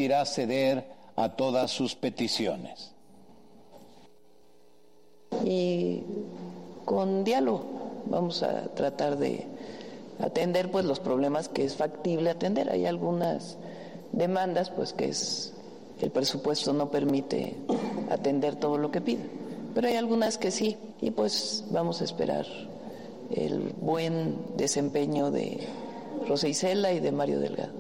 permitirá ceder a todas sus peticiones. Y con diálogo vamos a tratar de atender pues los problemas que es factible atender. Hay algunas demandas pues que el presupuesto no permite atender todo lo que pide, pero hay algunas que sí, y pues vamos a esperar el buen desempeño de Rosa Isela y de Mario Delgado.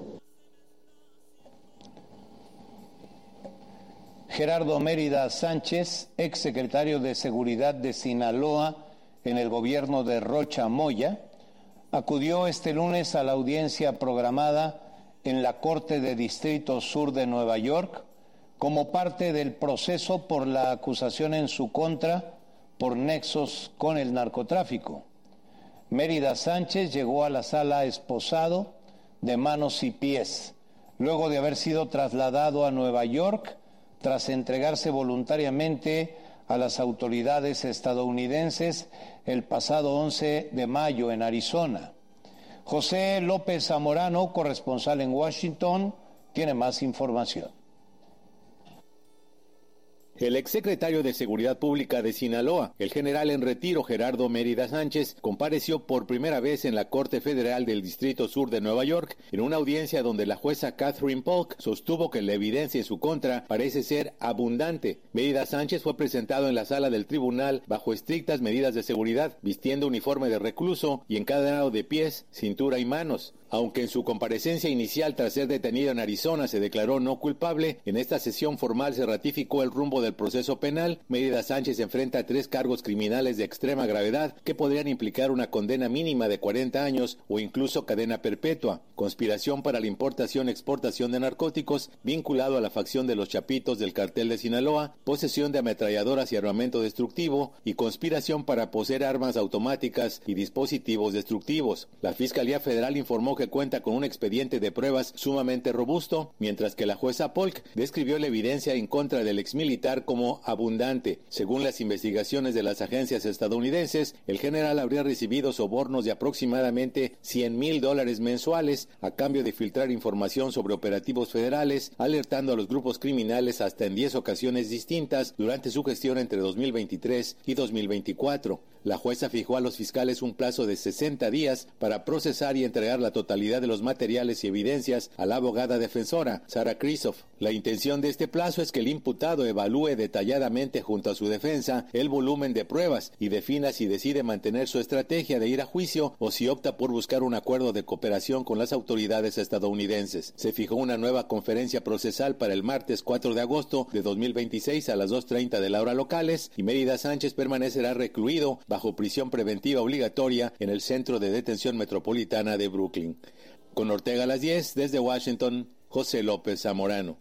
Gerardo Mérida Sánchez, exsecretario de Seguridad de Sinaloa en el gobierno de Rocha Moya, acudió este lunes a la audiencia programada en la Corte de Distrito Sur de Nueva York como parte del proceso por la acusación en su contra por nexos con el narcotráfico. Mérida Sánchez llegó a la sala esposado de manos y pies, luego de haber sido trasladado a Nueva York tras entregarse voluntariamente a las autoridades estadounidenses el pasado 11 de mayo en Arizona. José López Zamorano, corresponsal en Washington, tiene más información. El exsecretario de Seguridad Pública de Sinaloa, el general en retiro Gerardo Mérida Sánchez, compareció por primera vez en la Corte Federal del Distrito Sur de Nueva York en una audiencia donde la jueza Catherine Polk sostuvo que la evidencia en su contra parece ser abundante. Mérida Sánchez fue presentado en la sala del tribunal bajo estrictas medidas de seguridad, vistiendo uniforme de recluso y encadenado de pies, cintura y manos. Aunque en su comparecencia inicial tras ser detenido en Arizona se declaró no culpable, en esta sesión formal se ratificó el rumbo del proceso penal. Mérida Sánchez enfrenta 3 cargos criminales de extrema gravedad que podrían implicar una condena mínima de 40 años o incluso cadena perpetua: conspiración para la importación y exportación de narcóticos vinculado a la facción de los Chapitos del cartel de Sinaloa, posesión de ametralladoras y armamento destructivo y conspiración para poseer armas automáticas y dispositivos destructivos. La Fiscalía Federal informó que cuenta con un expediente de pruebas sumamente robusto, mientras que la jueza Polk describió la evidencia en contra del exmilitar como abundante. Según las investigaciones de las agencias estadounidenses, el general habría recibido sobornos de aproximadamente $100,000 mensuales a cambio de filtrar información sobre operativos federales, alertando a los grupos criminales hasta en 10 ocasiones distintas durante su gestión entre 2023 y 2024. La jueza fijó a los fiscales un plazo de 60 días para procesar y entregar la totalidad de los materiales y evidencias a la abogada defensora, Sarah Kristof. La intención de este plazo es que el imputado evalúe detalladamente junto a su defensa el volumen de pruebas y defina si decide mantener su estrategia de ir a juicio o si opta por buscar un acuerdo de cooperación con las autoridades estadounidenses. Se fijó una nueva conferencia procesal para el martes 4 de agosto de 2026 a las 2:30 de la hora locales, y Mérida Sánchez permanecerá recluido bajo prisión preventiva obligatoria en el Centro de Detención Metropolitana de Brooklyn. Con Ortega a las 10, desde Washington, José López Zamorano.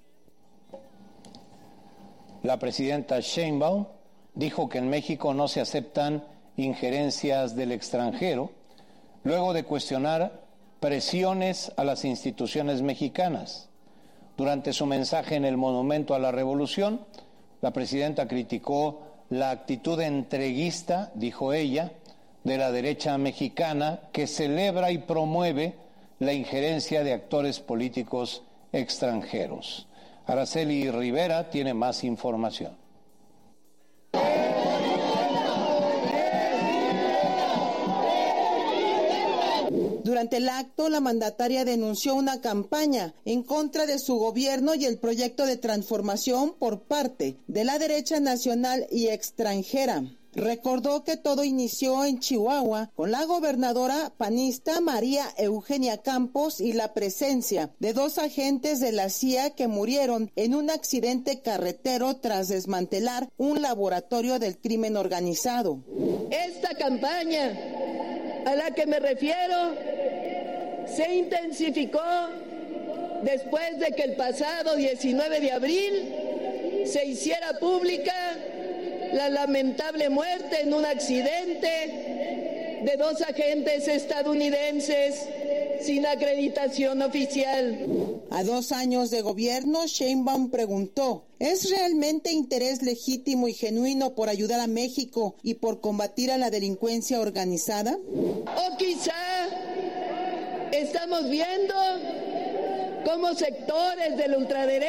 La presidenta Sheinbaum dijo que en México no se aceptan injerencias del extranjero, luego de cuestionar presiones a las instituciones mexicanas. Durante su mensaje en el Monumento a la Revolución, la presidenta criticó la actitud entreguista, dijo ella, de la derecha mexicana, que celebra y promueve la injerencia de actores políticos extranjeros. Araceli Rivera tiene más información. Durante el acto, la mandataria denunció una campaña en contra de su gobierno y el proyecto de transformación por parte de la derecha nacional y extranjera. Recordó que todo inició en Chihuahua con la gobernadora panista María Eugenia Campos y la presencia de 2 agentes de la CIA que murieron en un accidente carretero tras desmantelar un laboratorio del crimen organizado. Esta campaña a la que me refiero se intensificó después de que el pasado 19 de abril se hiciera pública la lamentable muerte en un accidente de 2 agentes estadounidenses sin acreditación oficial. A 2 años de gobierno, Sheinbaum preguntó: ¿es realmente interés legítimo y genuino por ayudar a México y por combatir a la delincuencia organizada? O quizá estamos viendo cómo sectores de la ultraderecha